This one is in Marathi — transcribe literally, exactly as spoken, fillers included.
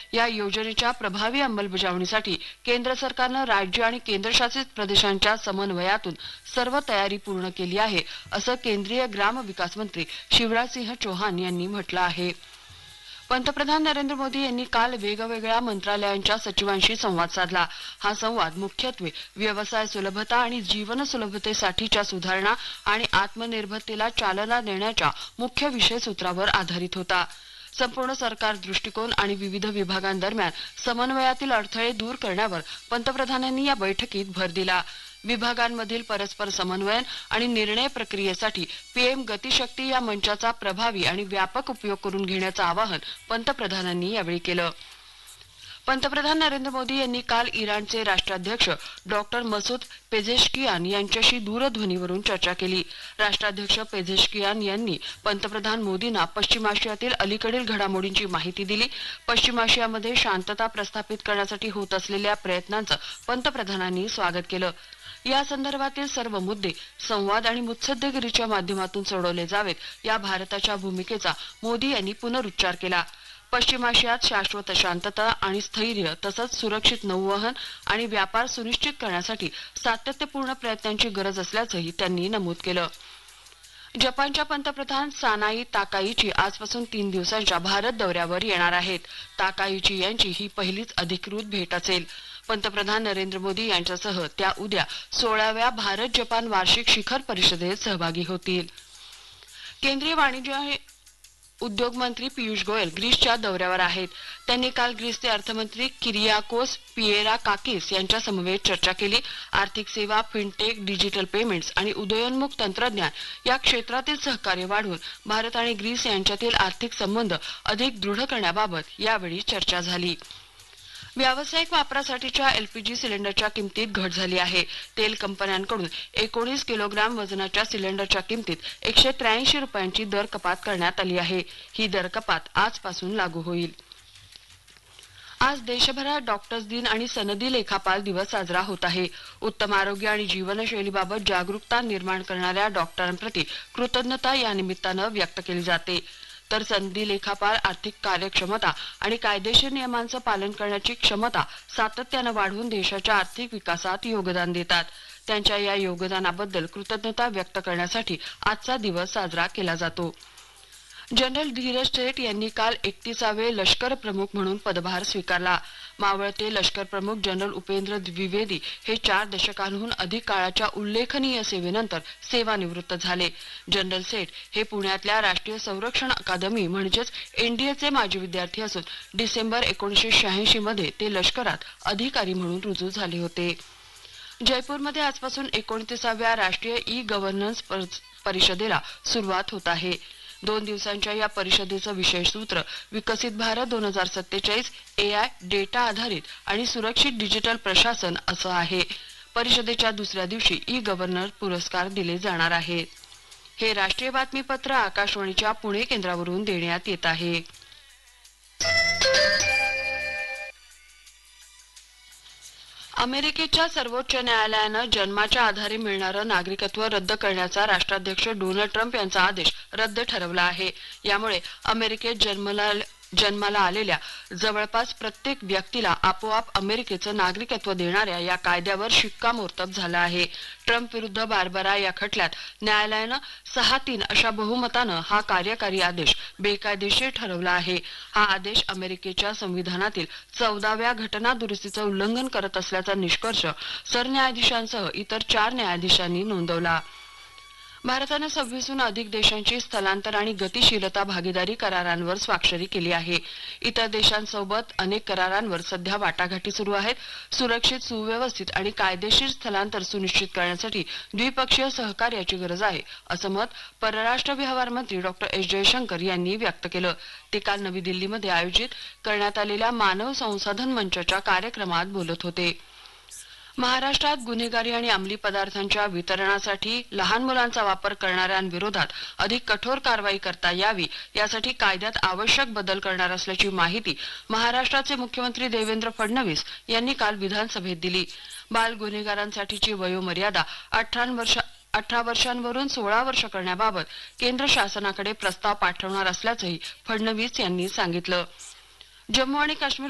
या योजनेच्या प्रभावी अंमलबजावणीसाठी केंद्र सरकारनं राज्य आणि केंद्रशासित प्रदेशांच्या समन्वयातून सर्व तयारी पूर्ण केली आहे असं केंद्रीय ग्राम विकास मंत्री शिवराजसिंह चौहान यांनी म्हटलं आहे. पंतप्रधान नरेंद्र मोदी यांनी काल वेगवेगळ्या मंत्रालयांच्या सचिवांशी संवाद साधला. हा संवाद मुख्यत्वे व्यवसाय सुलभता आणि जीवन सुलभतेसाठीच्या सुधारणा आणि आत्मनिर्भरतेला चालना देण्याच्या मुख्य विषय सूत्रावर आधारित होता. संपूर्ण सरकार दृष्टिकोन आणि विविध विभागांदरम्यान समन्वयातील अडथळे दूर करण्यावर पंतप्रधानांनी या बैठकीत भर दिला. विभागांमधील परस्पर समन्वयन आणि निर्णय प्रक्रियेसाठी पीएम गतिशक्ती या मंचाचा प्रभावी आणि व्यापक उपयोग करून घेण्याचं आवाहन पंतप्रधानांनी यावेळी केलं. पंतप्रधान नरेंद्र मोदी यांनी काल इराणचे राष्ट्राध्यक्ष डॉक्टर मसूद पेझेशकियान यांच्याशी दूरध्वनीवरून चर्चा केली. राष्ट्राध्यक्ष पेझेशकियान यांनी पंतप्रधान मोदींना पश्चिम आशियातील अलीकडील घडामोडींची माहिती दिली. पश्चिम आशियामध्ये शांतता प्रस्थापित करण्यासाठी होत असलेल्या प्रयत्नांचं पंतप्रधानांनी स्वागत केलं. या संदर्भातील सर्व मुद्दे संवाद आणि मुत्सद्देगिरीच्या माध्यमातून सोडवले जावेत या भारताच्या भूमिकेचा मोदी यांनी पुनरुच्चार केला. पश्चिम आशियात शाश्वत शांतता आणि स्थैर्य तसंच सुरक्षित नौवहन आणि व्यापार सुनिश्चित करण्यासाठी सातत्यपूर्ण प्रयत्नांची गरज असल्याचंही त्यांनी नमूद केलं. जपानच्या पंतप्रधान सानाई ताकाईची आजपासून तीन दिवसांच्या भारत दौऱ्यावर येणार आहेत. ताकाईची यांची ही पहिलीच अधिकृत भेट असेल. पंतप्रधान नरेंद्र मोदी यांच्यासह त्या उद्या सोळाव्या भारत जपान वार्षिक शिखर परिषदेत सहभागी होतील. केंद्रीय वाणिज्य उद्योग मंत्री पियुष गोयल ग्रीसच्या दौऱ्यावर आहेत. त्यांनी काल ग्रीसचे अर्थमंत्री किरियाकोस पिएराकाकिस यांच्या समवेत चर्चा केली. आर्थिक सेवा, फिनटेक, डिजिटल पेमेंट्स आणि उदयोन्मुख तंत्रज्ञान या क्षेत्रातील सहकार्य वाढवून भारत आणि ग्रीस यांच्यातील आर्थिक संबंध अधिक दृढ करण्याबाबत यावेळी चर्चा झाली. व्यावसायिक वापरासाठीच्या एलपीजी सिलेंडरच्या किमतीत घट झाली आहे. तेल कंपन्यांकडून एकोणीस किलोग्राम वजनाच्या सिलेंडरच्या किमतीत एकशे त्र्याऐंशी रुपयांची दर कपात करण्यात आली आहे. ही दर कपात आजपासून लागू होईल. आज देशभरात डॉक्टर्स दिन आणि सनदी लेखापाल दिवस साजरा होत आहे. उत्तम आरोग्य आणि जीवनशैलीबाबत जागरूकता निर्माण करणाऱ्या डॉक्टरांप्रती कृतज्ञता या निमित्तानं व्यक्त केली जाते. तर सनदी लेखापाल आर्थिक कार्यक्षमता आणि कायदेशीर नियमांचं पालन करण्याची क्षमता सातत्यानं वाढवून देशाच्या आर्थिक विकासात योगदान देतात. त्यांच्या या योगदानाबद्दल कृतज्ञता व्यक्त करण्यासाठी आजचा दिवस साजरा केला जातो. जनरल धीरज सेठ यांनी काल एकतीसावे लष्कर प्रमुख म्हणून पदभार स्वीकारला. मावळते लष्कर प्रमुख जनरल उपेंद्र द्विवेदी हे चार दशकांहून अधिक काळाच्या उल्लेखनीय सेवेनंतर सेवानिवृत्त झाले. जनरल सेठ हे पुण्यातल्या राष्ट्रीय संरक्षण अकादमी म्हणजेच एनडीएचे माजी विद्यार्थी असून डिसेंबर एकोणीसशे शहाऐंशी मध्ये ते लष्करात अधिकारी म्हणून रुजू झाले होते. जयपूरमध्ये आजपासून एकोणतीसाव्या राष्ट्रीय ई गव्हर्नन्स परिषदेला सुरुवात होत आहे. दोन दिवसांच्या या परिषदेचं विशेष सूत्र विकसित भारत दोन हजार सत्तेचाळीस एआय डेटा आधारित आणि सुरक्षित डिजिटल प्रशासन असं आहे. परिषदेच्या दुसऱ्या दिवशी ई गव्हर्नर पुरस्कार दिले जाणार आहेत. हे राष्ट्रीय बातमीपत्र आकाशवाणीच्या पुणे केंद्रावरून देण्यात येत आहे. अमेरिकेच्या सर्वोच्च न्यायालयानं जन्माच्या आधारे मिळणारं नागरिकत्व रद्द करण्याचा राष्ट्राध्यक्ष डोनाल्ड ट्रम्प यांचा आदेश रद्द ठरवला आहे. यामुळे अमेरिकेत जन्मला जन्माला आलेल्या जवळपास प्रत्येक व्यक्तीला आपोआप अमेरिकेचं नागरिकत्व देणाऱ्या या कायद्यावर शिक्कामोर्तब झालं आहे. ट्रम्प विरुद्ध बार्बरा या खटल्यात न्यायालयानं सहा तीन अशा बहुमतानं हा कार्यकारी आदेश बेकायदेशीर ठरवला आहे. हा आदेश अमेरिकेच्या संविधानातील चौदाव्या घटना दुरुस्तीचं उल्लंघन करत असल्याचा निष्कर्ष सरन्यायाधीशांसह इतर चार न्यायाधीशांनी नोंदवला. भारतानं सव्वीसहून अधिक देशांची स्थलांतर आणि गतिशीलता भागीदारी करारांवर स्वाक्षरी केली आहे. इतर देशांसोबत अनेक करारांवर सध्या वाटाघाटी सुरू आहेत. सुरक्षित, सुव्यवस्थित आणि कायदेशीर स्थलांतर सुनिश्चित करण्यासाठी द्विपक्षीय सहकार्याची गरज आहे असं मत परराष्ट्र व्यवहार मंत्री डॉक्टर एस जयशंकर यांनी व्यक्त केलं. ते काल नवी दिल्लीमध्ये आयोजित करण्यात आलेल्या मानव संसाधन मंचाच्या कार्यक्रमात बोलत होते. महाराष्ट्रात गुन्हेगारी आणि अंमली पदार्थांच्या वितरणासाठी लहान मुलांचा वापर करणाऱ्यांविरोधात अधिक कठोर कारवाई करता यावी यासाठी कायद्यात आवश्यक बदल करणार असल्याची माहिती महाराष्ट्राचे मुख्यमंत्री देवेंद्र फडणवीस यांनी काल विधानसभेत दिली. बाल गुन्हेगारांसाठीची वयोमर्यादा अठरा वर्ष अठरा वर्षांवरून सोळा वर्ष करण्याबाबत केंद्र शासनाकडे प्रस्ताव पाठवणार असल्याचंही फडणवीस यांनी सांगितलं. जम्मू आणि काश्मीर